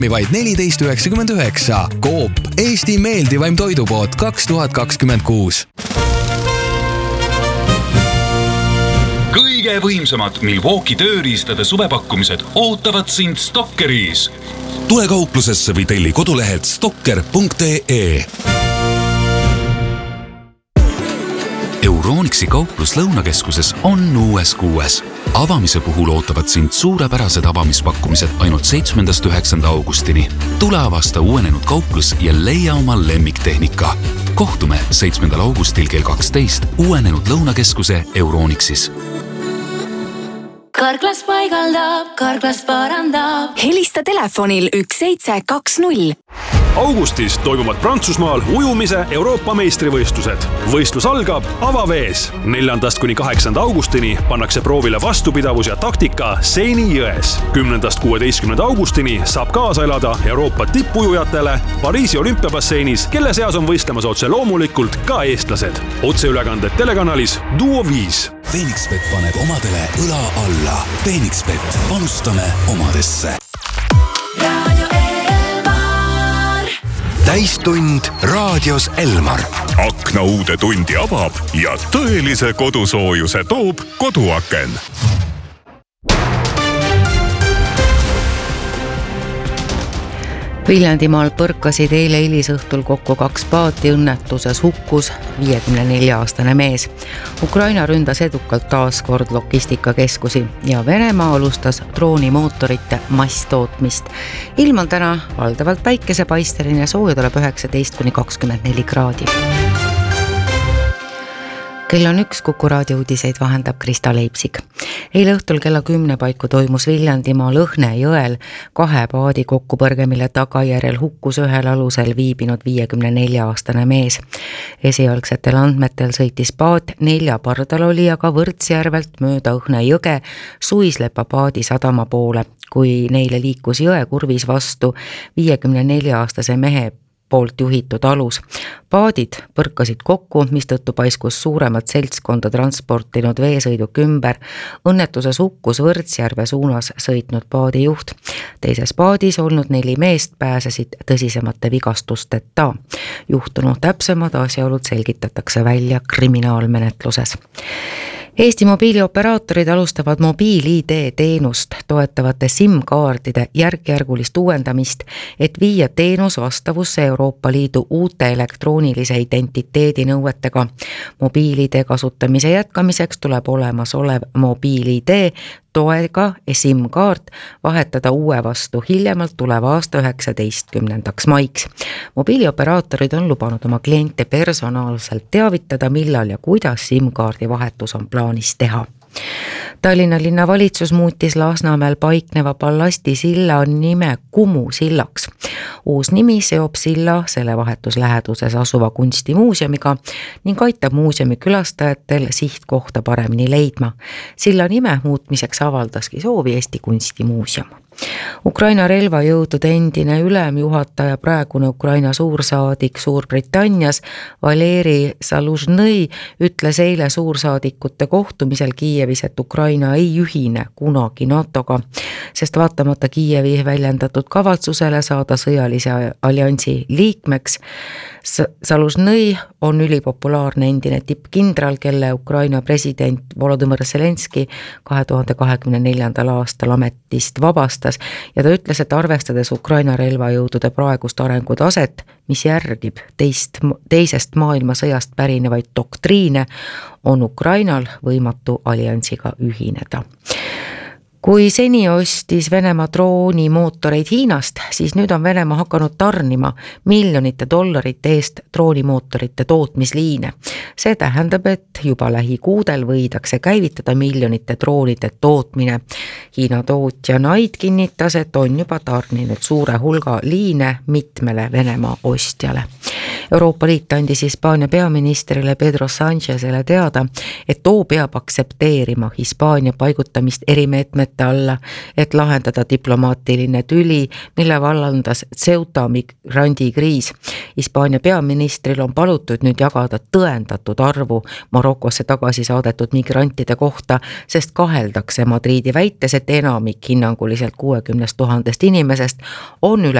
vaid 14,99. Coop, Eesti meeldivaim toidupood 2026. Kõige võimsamad Milwaukee tööriistade suvepakkumised ootavad sind Stockeris. Tule kauplusesse või telli kodulehelt stocker.ee. Euronixi kauplus Lõunakeskuses on uues kuues. Avamise puhul ootavad sind suurepärased avamispakkumised ainult 7.–9. augustini. Tule avasta uuenenud kauplus ja leia oma lemmiktehnika. Kohtume 7. augustil kell 12 uuenenud Lõunakeskuse Euronixis. Karklas paigaldab, Karklas parandab. Helista telefonil 1720. Augustis toimuvad Prantsusmaal ujumise Euroopa meistrivõistlused. Võistlus algab avavees. 4.–8. augustini pannakse proovile vastupidavus ja taktika Seini jões. 10.–16. augustini saab kaasa elada Euroopa tippujujatele Pariisi olümpiabasseinis, kelle seas on võistlemas otse loomulikult ka eestlased. Otseülekanded telekanalis Duo 5. Phoenixbet paneb omadele õla alla. Phoenixbet, panustame omadesse. Radio Elmar. Täistund raadios Elmar. Akna uude tundi avab ja tõelise kodusoojuse toob koduaken. Viljandimaal põrkasid eile hilisõhtul kokku 2 paati, õnnetuses hukkus 54-aastane mees. Ukraina ründas edukalt taas kord logistikakeskusi ja Venemaa alustas droonimootorite masstootmist. Ilm on täna valdavalt päikesepaisteline, sooja tuleb 19–24 kraadi. Kell on 1, Kuku raadio uudiseid vahendab Krista Leipsik. Eile õhtul kella 10 paiku toimus Viljandimaa Lõhne jõel 2 paadi kokkupõrge, mille tagajärjel hukkus ühel alusel viibinud 54-aastane mees. Esialgsetel andmetel sõitis paat 4 pardalolijaga Võrtsjärvelt mööda Õhne jõge Suislepa paadi sadama poole, kui neile liikus jõe kurvis vastu 54-aastase mehe poolt juhitud alus. Paadid põrkasid kokku, mistõttu paiskus suuremat seltskonda transportinud veesõiduk ümber. Õnnetuses hukkus Võrtsjärve suunas sõitnud paadi juht. Teises paadis olnud 4 meest pääsesid tõsisemate vigastusteta. Juhtunu täpsemad asjaolud selgitatakse välja kriminaalmenetluses. Eesti mobiilioperaatorid alustavad mobiil-ID teenust toetavate SIM-kaardide järk-järgulist uuendamist, et viia teenus vastavusse Euroopa Liidu uute elektroonilise identiteedi nõuetega. Mobiil-ID kasutamise jätkamiseks tuleb olemasolev mobiil-ID toega SIM-kaart vahetada uue vastu hiljemalt tuleva aasta 19. maiks. Mobiilioperaatorid on lubanud oma kliente personaalselt teavitada, millal ja kuidas SIM-kaardi vahetus on plaanis teha. Tallinna linnavalitsus muutis Lasnamäel paikneva ballastisilla nime Kumu sillaks. Uus nimi seob silla selle vahetus läheduses asuva kunstimuuseumiga ning aitab muuseumi külastajatel sihtkohta paremini leidma. Silla nime muutmiseks avaldaski soovi Eesti kunstimuuseum. Ukraina relvajõudude endine ülemjuhataja, praegune Ukraina suursaadik Suurbritannias Valeri Zaluzhnyi ütles eile suursaadikute kohtumisel Kiievis, et Ukraina ei ühine kunagi NATOga, sest vaatamata Kiievi väljendatud kavatsusele saada sõjalise alliansi liikmeks, Zaluzhnyi on ülipopulaarne endine tippkindral, kelle Ukraina president Volodymyr Zelenski 2024. aastal ametist vabastas ja ta ütles, et arvestades Ukraina relvajõudude praegust arengutaset, mis järgib teisest maailmasõjast pärinevaid doktriine, on Ukrainal võimatu alliansiga ühineda. Kui seni ostis Venemaa droonimootoreid Hiinast, siis nüüd on Venemaa hakanud tarnima miljonite dollarite eest droonimootorite tootmisliine. See tähendab, et juba lähikuudel võidakse käivitada miljonite droonide tootmine. Hiina tootja Naid kinnitas, et on juba tarninud suure hulga liine mitmele Venemaa ostjale. Euroopa Liit andis Hispaania peaministrile Pedro Sanchezele teada, et too peab aksepteerima Hispaania paigutamist erimeetmete alla, et lahendada diplomaatiline tüli, mille vallandas Ceuta migrandikriis. Hispaania peaministril on palutud nüüd jagada tõendatud arvu Marokosse tagasi saadetud migrantide kohta, sest kaheldakse Madridi väites, et enamik hinnanguliselt 60 000 inimesest on üle